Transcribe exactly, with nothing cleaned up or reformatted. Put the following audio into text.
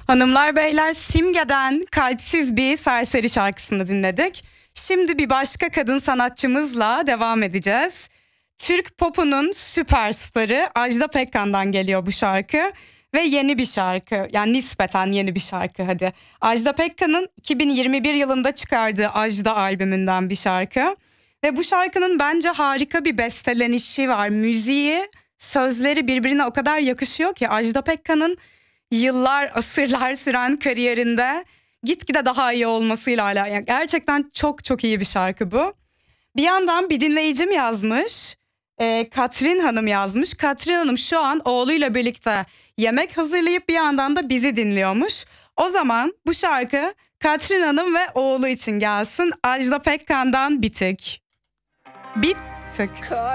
Hanımlar beyler, Simge'den Kalpsiz Bir Serseri şarkısını dinledik. Şimdi bir başka kadın sanatçımızla devam edeceğiz. Türk popunun süperstarı Ajda Pekkan'dan geliyor bu şarkı. Ve yeni bir şarkı, yani nispeten yeni bir şarkı hadi. Ajda Pekkan'ın iki bin yirmi bir yılında çıkardığı Ajda albümünden bir şarkı. Ve bu şarkının bence harika bir bestelenişi var. Müziği, sözleri birbirine o kadar yakışıyor ki Ajda Pekkan'ın yıllar, asırlar süren kariyerinde gitgide daha iyi olmasıyla alakalı. Yani gerçekten çok çok iyi bir şarkı bu. Bir yandan bir dinleyicim yazmış. E, Katrin Hanım yazmış. Katrin Hanım şu an oğluyla birlikte yemek hazırlayıp bir yandan da bizi dinliyormuş. O zaman bu şarkı Katrin Hanım ve oğlu için gelsin. Ajda Pekkan'dan Bitik. Bittik.